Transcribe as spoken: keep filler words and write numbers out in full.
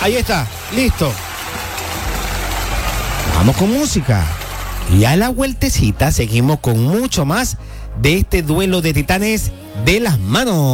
Ahí está, listo. Vamos con música. Y a la vueltecita seguimos con mucho más de este duelo de titanes de las manos.